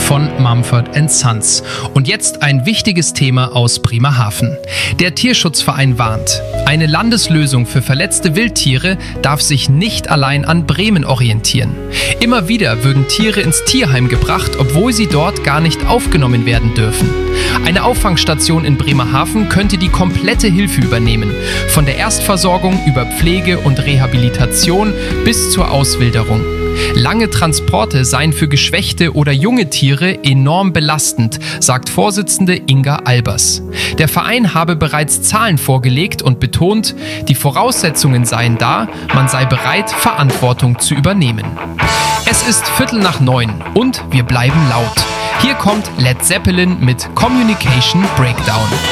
von Mumford & Sons. Und jetzt ein wichtiges Thema aus Bremerhaven. Der Tierschutzverein warnt: Eine Landeslösung für verletzte Wildtiere darf sich nicht allein an Bremen orientieren. Immer wieder würden Tiere ins Tierheim gebracht, obwohl sie dort gar nicht aufgenommen werden dürfen. Eine Auffangstation in Bremerhaven könnte die komplette Hilfe übernehmen, von der Erstversorgung über Pflege und Rehabilitation bis zur Auswilderung. Lange Transporte seien für geschwächte oder junge Tiere enorm belastend, sagt Vorsitzende Inga Albers. Der Verein habe bereits Zahlen vorgelegt und betont, die Voraussetzungen seien da, man sei bereit, Verantwortung zu übernehmen. Es ist 8:45 und wir bleiben laut. Hier kommt Led Zeppelin mit Communication Breakdown.